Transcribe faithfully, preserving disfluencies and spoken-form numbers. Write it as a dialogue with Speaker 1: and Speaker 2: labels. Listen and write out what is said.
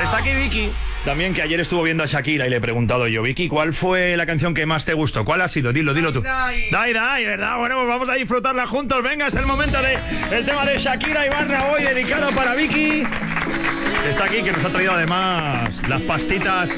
Speaker 1: Está aquí Vicky, también, que ayer estuvo viendo a Shakira y le he preguntado yo, Vicky, ¿cuál fue la canción que más te gustó? ¿Cuál ha sido? Dilo, dilo tú.
Speaker 2: Dai,
Speaker 1: Dai, Dai, ¿verdad? Bueno, pues vamos a disfrutarla juntos. Venga, es el momento de el tema de Shakira y Barra hoy dedicado para Vicky. Está aquí, que nos ha traído además las pastitas